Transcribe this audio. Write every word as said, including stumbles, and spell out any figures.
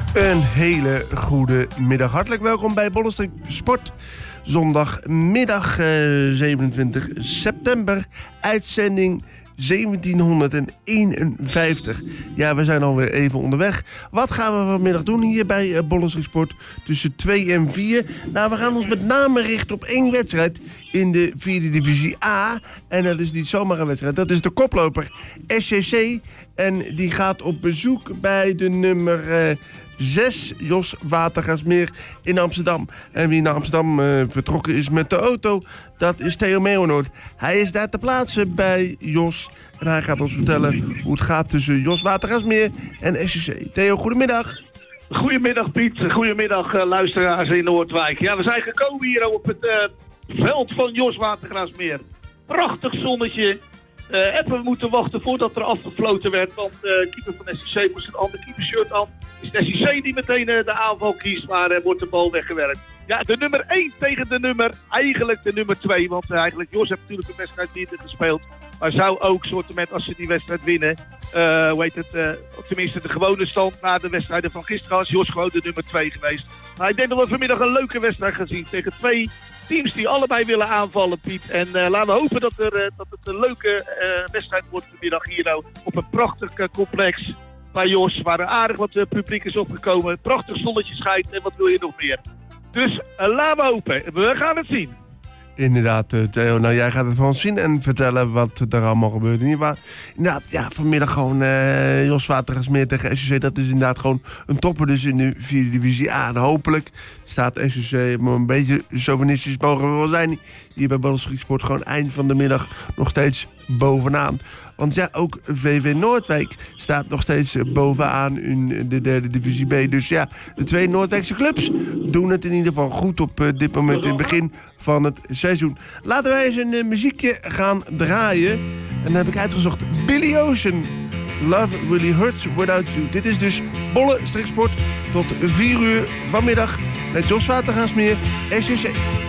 Een hele goede middag. Hartelijk welkom bij Bollenstreek Sport. Zondagmiddag uh, zevenentwintig september. Uitzending zeventienhonderdeenenvijftig. Ja, we zijn alweer even onderweg. Wat gaan we vanmiddag doen hier bij uh, Bollenstreek Sport tussen twee en vier? Nou, we gaan ons met name richten op één wedstrijd in de vierde divisie A. En dat is niet zomaar een wedstrijd. Dat is de koploper S C C. En die gaat op bezoek bij de nummer... Uh, Zes, Jos Watergaasmeer in Amsterdam. En wie naar Amsterdam uh, vertrokken is met de auto, dat is Theo Meeuwenoord. Hij is daar te plaatsen bij Jos. En hij gaat ons vertellen hoe het gaat tussen Jos Watergaasmeer en S C C. Theo, goedemiddag. Goedemiddag Piet, goedemiddag uh, luisteraars in Noordwijk. Ja, we zijn gekomen hier op het uh, veld van Jos Watergaasmeer. Prachtig zonnetje. Uh, even moeten wachten voordat er afgefloten werd, want de uh, keeper van S C C moest een ander keepershirt aan. Is het S C C die meteen uh, de aanval kiest, maar uh, wordt de bal weggewerkt. Ja, de nummer één tegen de nummer, eigenlijk de nummer twee, want uh, eigenlijk Jos heeft natuurlijk een wedstrijd minder gespeeld. Maar zou ook, soort met als ze die wedstrijd winnen, uh, hoe heet het, uh, tenminste de gewone stand na de wedstrijden van gisteren was Jos gewoon de nummer twee geweest. Maar ik denk dat we vanmiddag een leuke wedstrijd gaan zien tegen twee teams die allebei willen aanvallen, Piet. En uh, laten we hopen dat, er, uh, dat het een leuke uh, wedstrijd wordt vanmiddag hier nou op een prachtig uh, complex bij Jos, waar er aardig wat uh, publiek is opgekomen. Prachtig zonnetje schijnt en wat wil je nog meer. Dus uh, laten we hopen. We gaan het zien. Inderdaad, Theo. Nou, jij gaat het van ons zien en vertellen wat er allemaal gebeurt. Inderdaad, ja, vanmiddag gewoon uh, Jos Watergaasmeer tegen S C C. Dat is inderdaad gewoon een topper dus in de vierde divisie A. En hopelijk staat S C C, maar een beetje chauvinistisch mogen we wel zijn, hier bij Bollenstreek Sport gewoon eind van de middag nog steeds bovenaan. Want ja, ook V V Noordwijk staat nog steeds bovenaan in de derde divisie B. Dus ja, de twee Noordwijkse clubs doen het in ieder geval goed op uh, dit moment in het begin van het seizoen. Laten wij eens een uh, muziekje gaan draaien. En dan heb ik uitgezocht Billy Ocean. Love Really Hurts Without You. Dit is dus Bollenstreek Sport tot vier uur vanmiddag met Jos Watergaasmeer, S C C.